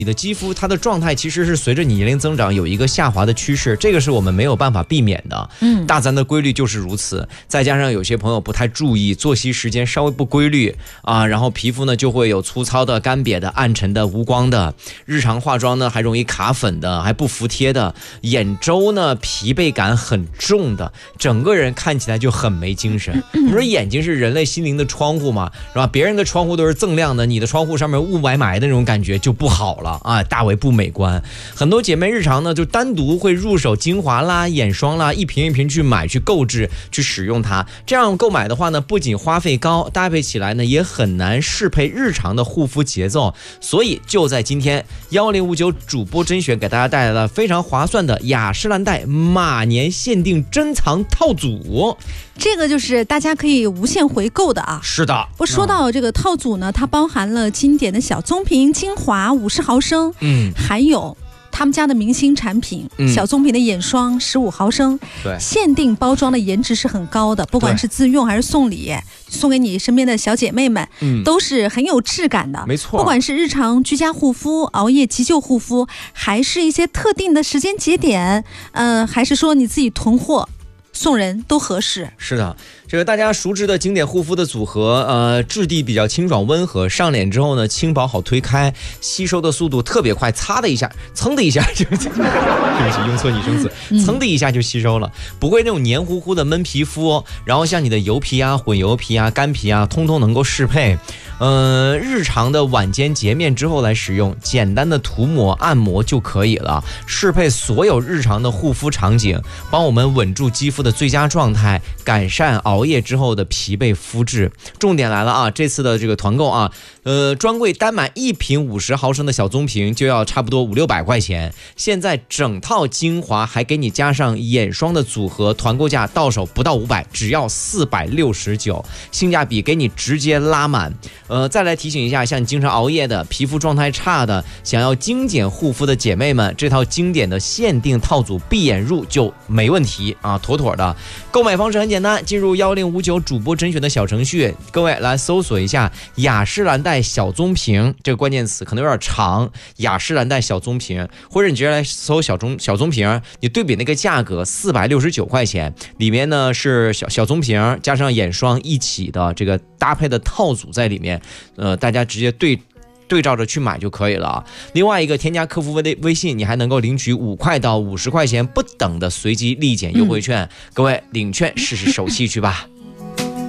你的肌肤它的状态其实是随着你年龄增长有一个下滑的趋势，这个是我们没有办法避免的。大自然的规律就是如此。再加上有些朋友不太注意作息时间稍微不规律啊，然后皮肤呢就会有粗糙的、干瘪的、暗沉的、无光的，日常化妆呢还容易卡粉的，还不服帖的，眼周呢疲惫感很重的，整个人看起来就很没精神。我们说眼睛是人类心灵的窗户嘛，是吧？别人的窗户都是锃亮的，你的窗户上面雾霾霾的那种感觉就不好了啊，大为不美观。很多姐妹日常呢就单独会入手精华啦、眼霜啦，一瓶一瓶去买、去购置、去使用它。这样购买的话呢，不仅花费高，搭配起来呢也很难适配日常的护肤节奏。所以就在今天1059主播甄选给大家带来了非常划算的雅诗兰黛马年限定珍藏套组。 这个就是大家可以无限回购的啊。 是的， 我说到这个套组呢，它包含了经典的小棕瓶精华50毫升，还有他们家的明星产品，小棕瓶的眼霜15毫升， 对， 限定包装的颜值是很高的，不管是自用还是送礼，送给你身边的小姐妹们，都是很有质感的。 没错， 不管是日常居家护肤、熬夜急救护肤，还是一些特定的时间节点，还是说你自己囤货送人都合适。 是的，这个大家熟知的经典护肤的组合，质地比较清爽温和，上脸之后呢轻薄好推开，吸收的速度特别快，擦的一下，噌的一下就对不起，用错拟声词，噌的一下就吸收了，不会那种黏糊糊的闷皮肤，然后像你的油皮啊、混油皮啊、干皮啊，通通能够适配。日常的晚间洁面之后来使用，简单的涂抹按摩就可以了，适配所有日常的护肤场景，帮我们稳住肌肤的最佳状态，改善熬夜之后的疲惫肤质。重点来了啊，这次的这个团购啊，专柜单买1瓶50毫升的小棕瓶就要差不多500-600块钱，现在整套精华还给你加上眼霜的组合，团购价到手不到500，只要469，性价比给你直接拉满。再来提醒一下，像你经常熬夜的、皮肤状态差的、想要精简护肤的姐妹们，这套经典的限定套组闭眼入就没问题啊，妥妥的。购买方式很简单，进入1059主播甄选的小程序，各位来搜索一下雅诗兰黛小棕瓶这个关键词，可能有点长，雅诗兰黛小棕瓶，或者你直接来搜小棕瓶，你对比那个价格469块钱，里面呢是小棕瓶加上眼霜一起的这个搭配的套组在里面，大家直接对照着去买就可以了啊。另外一个，添加客服微信，你还能够领取5块到50块钱不等的随机立减优惠券，各位领券试试手气去吧。